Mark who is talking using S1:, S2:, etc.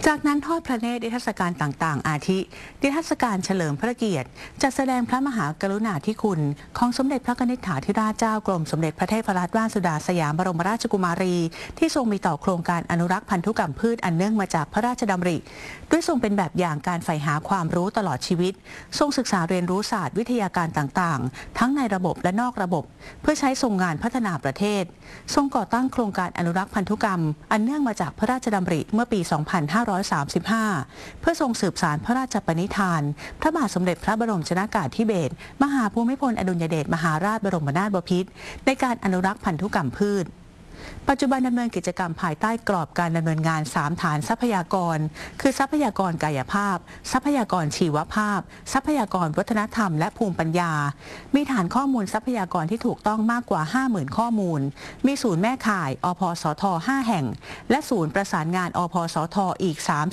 S1: จากนั้นทอดพระเนตรนิทรรศการต่างๆ อาทินิทรรศการเฉลิมพระเกียรติจัดแสดงพระมหากรุณาธิคุณของสมเด็จพระนิธิถาธิราชเจ้ากรมสมเด็จพระเทพรัตนราชสุดาสยามบรมราชกุมารีที่ทรงมีต่อโครงการอนุรักษ์พันธุกรรมพืชอันเนื่องมาจากพระราชดำริด้วยทรงเป็นแบบอย่างการใฝ่หาความรู้ตลอดชีวิตทรงศึกษาเรียนรู้ศาสตร์วิทยาการต่างๆทั้งในระบบและนอกระบบเพื่อใช้ทรงงานพัฒนาประเทศทรงก่อตั้งโครงการอนุรักษ์พันธุกรรมอันเนื่องมาจากพระราชดำริเมื่อปี 2535 เพื่อทรงสืบสานพระราชปณิธานพระบาทสมเด็จพระบรมชนกาธิเบศรมหาภูมิพลอดุลยเดชมหาราชบรมนาถบพิตรในการอนุรักษ์พันธุกรรมพืชปัจจุบันดำเนินกิจกรรมภายใต้กรอบการดำเนินงาน 3 ฐานทรัพยากรคือทรัพยากรกายภาพทรัพยากรชีวภาพทรัพยากรวัฒนธรรมและภูมิปัญญามีฐานข้อมูลทรัพยากรที่ถูกต้องมากกว่า 50,000 ข้อมูลมีศูนย์แม่ข่ายอพสท 5 แห่งและศูนย์ประสานงานอพสทอีก